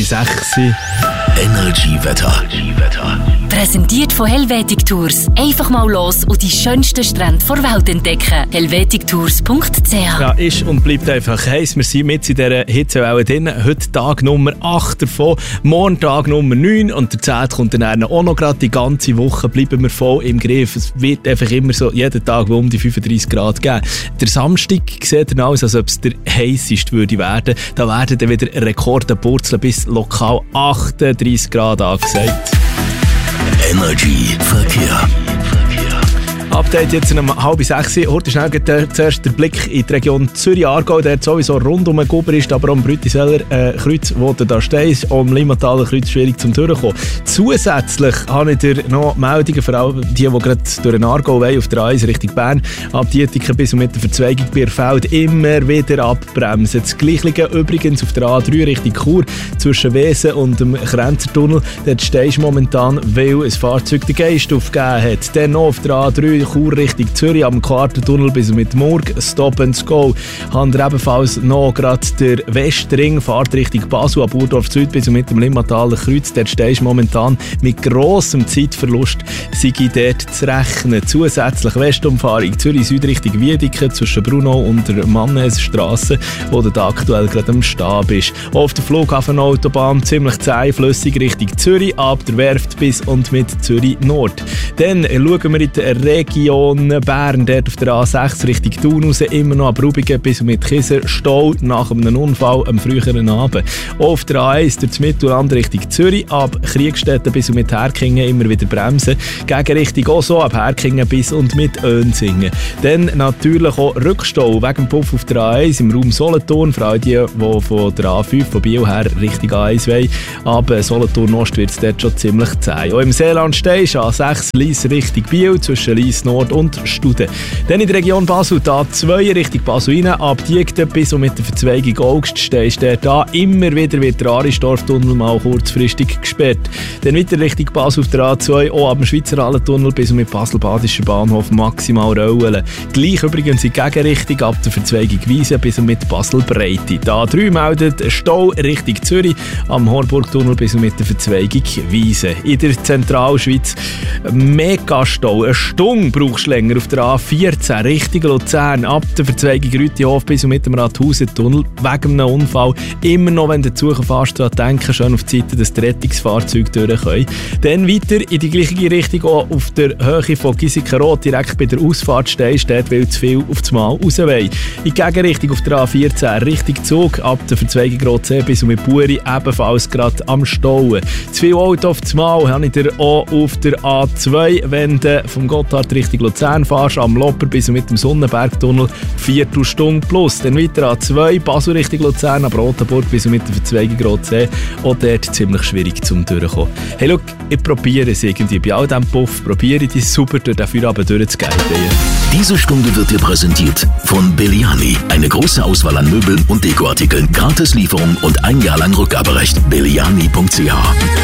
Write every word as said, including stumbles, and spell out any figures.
sechs. Energy-Wetter. Präsentiert von Helvetic Tours. Einfach mal los und die schönsten Strände der Welt entdecken. helvetic tours punkt c h. Ja, ist und bleibt einfach heiß. Wir sind mit in dieser Hitzewelle drin. Heute Tag Nummer acht davon. Morgen Tag Nummer neun. Und der zehnte kommt dann auch noch gerade. Die ganze Woche bleiben wir voll im Griff. Es wird einfach immer so jeden Tag um die fünfunddreissig Grad geben. Der Samstag sieht dann aus, als ob es der heisseste würde werden. Da werden dann wieder Rekorde purzeln bis lokal achtunddreissig Grad angesagt. Energy Verkehr. Update jetzt um halb sechs. Heute schnell zuerst der Blick in die Region Zürich-Aargau, der sowieso rund um den Guber ist, aber auch am Brütiseller äh, Kreuz, wo du da stehst, auch am Limmataler Kreuz schwierig zum Durchkommen. Zusätzlich habe ich dir noch Meldungen, vor allem die, die gerade durch den Aargau wollen, auf der A eins Richtung Bern, ab Dietiken bis und mit der Verzweigung Bierfeld immer wieder abbremsen. Das Gleiche übrigens auf der A drei Richtung Chur, zwischen Wesen und dem Krenzertunnel. Dort stehst du momentan, weil ein Fahrzeug den Geist aufgegeben hat. Dann noch auf der A drei Chur Richtung Zürich am Quartentunnel bis mit Murg, Stop and Go. Haben wir ebenfalls noch gerade der Westring, Fahrt Richtung Basel, ab Urdorf Süd bis mit dem Limmataler Kreuz. Dort stehst du momentan mit grossem Zeitverlust, sei dort zu rechnen. Zusätzlich Westumfahrung Zürich Süd Richtung Wiedeke zwischen Brunau und der Mannesstrasse, wo du aktuell gerade am Stab bist. Auf der Flughafenautobahn ziemlich zähflüssig Richtung Zürich, ab der Werft bis und mit Zürich Nord. Dann schauen wir in der Region Bern, dort auf der A sechs Richtung Thun raus, immer noch ab Rubigen bis mit Kiser, Stau nach einem Unfall am früheren Abend. Auf der A eins durch das Mittelland Richtung Zürich, ab Kriegstetten bis und mit Herkingen immer wieder bremsen. Gegenrichtung auch so, ab Herkingen bis und mit Önsingen. Dann natürlich auch Rückstau wegen dem Puff auf der A eins im Raum Solothurn, vor allem die, die von der A fünf von Biel her Richtung A eins wollen. Ab Solothurn Ost wird es dort schon ziemlich zäh. Auch im Seeland stehst du A sechs Lies Richtung Biel zwischen Lies Nord und Studen. Dann in der Region Basel, da zwei Richtung Basel rein, ab Diegden bis und mit der Verzweigung Augst stehst du da. Immer wieder wird der Aristorf-Tunnel mal kurzfristig gesperrt. Dann weiter Richtung Basel auf der A zwei, auch ab dem Schweizer Hallentunnel bis und mit Basel-Badischer Bahnhof maximal rollen. Gleich übrigens in Gegenrichtung ab der Verzweigung Wiesen bis und mit Basel-Breite. Da drei meldet Stau Richtung Zürich am Horburgtunnel bis und mit der Verzweigung Wiesen. In der Zentralschweiz Megastau, eine Stunde brauchst du länger auf der A vierzehn Richtung Luzern, ab der Verzweigung Rütihof bis und mit dem Rathausen-Tunnel wegen einem Unfall. Immer noch, wenn du zu fährst, daran denken, schon auf die Seite, dass die Rettungsfahrzeuge durch können. Dann weiter in die gleiche Richtung, auch auf der Höhe von Gisikenrot, direkt bei der Ausfahrt stehst, dort will zu viel auf das Mal raus wollen. In die Gegenrichtung auf der A vierzehn Richtung Zug, ab der Verzweigung Rotsee bis und mit Buri ebenfalls gerade am Stauen. Zu viel Auto auf das Mal habe ich dir auch auf der A zwei, wenn du vom Gotthard Richtung Luzern fährst, am Lopper bis mit dem Sonnenbergtunnel Viertelstunde plus. Dann weiter A zwei, Basel Richtung Luzern, ab Rotenburg bis mit der Verzweigung Rotsee. Auch dort ziemlich schwierig zum Durchkommen. Hey, schau, ich probiere es irgendwie. Bei all diesem Puff probiere ich es super durch den Feierabend durchzugehen. Diese Stunde wird dir präsentiert von Belliani. Eine große Auswahl an Möbeln und Dekoartikeln, Gratislieferung und ein Jahr lang Rückgaberecht. belliani punkt c h